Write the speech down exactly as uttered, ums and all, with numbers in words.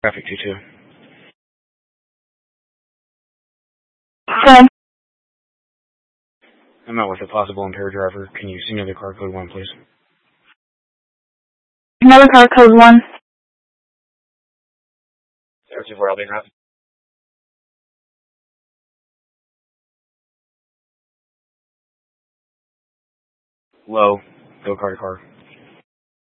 Traffic two two. Good. I'm out with a possible impaired driver. Can you send me the car code one, please? Another car code one. That's where I'll be at. Low. Go car to car.